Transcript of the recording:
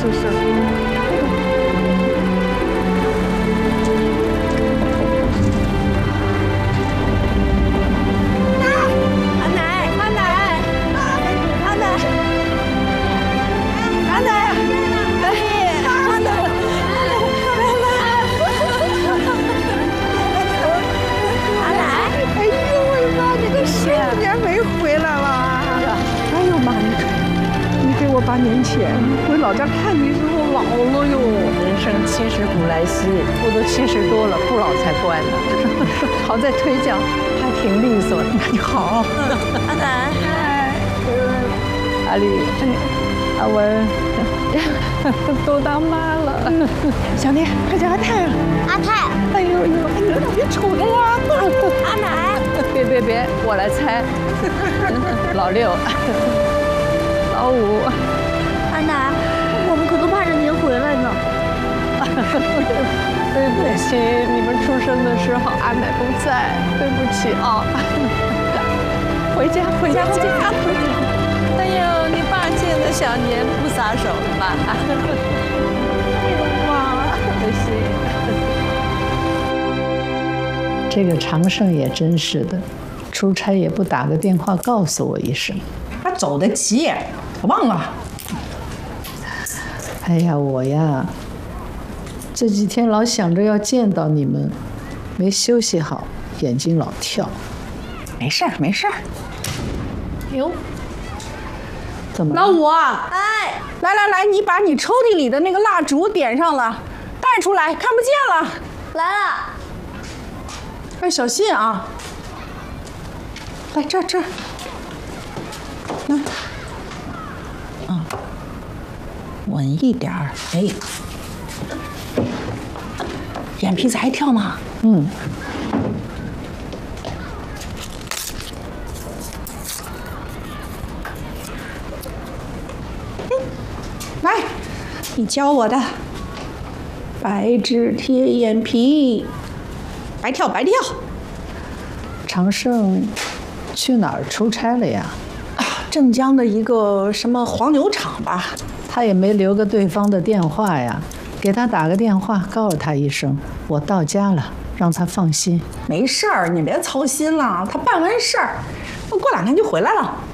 出声。8年前回老家看你时候老了哟， 人生70古来稀，我都70多了，不老才怪呢。好在腿脚还挺利索的。 你好， 阿南， 阿丽，阿文，都当妈了。 小妮，快叫阿泰啊！ 阿泰， 哎呦，别杵着呀！ 阿南， 别，我来猜。老6，老5。 阿南，我们可都盼着您回来呢。 对不起，你们出生的时候阿奶不在，对不起啊。回家。哎呦，你爸见了小年不撒手了吧？哇，可惜。这个长胜也真是的，出差也不打个电话告诉我一声。 他走得急，我忘了。 哎呀，我呀，这几天老想着要见到你们，没休息好，眼睛老跳。 没事儿。 哟，怎么了？ 老五， 哎， 来，你把你抽屉里的那个蜡烛点上了，带出来，看不见了。 来了。 哎，小心啊！来这儿，来，稳一点儿，哎，眼皮子还跳吗？来，你教我的，白纸贴眼皮，白跳。 长胜去哪儿出差了呀？ 镇江的一个什么黄牛场吧。 他也没留个对方的电话呀，给他打个电话，告诉他一声我到家了，让他放心。 没事儿，你别操心了，他办完事儿，过2天就回来了。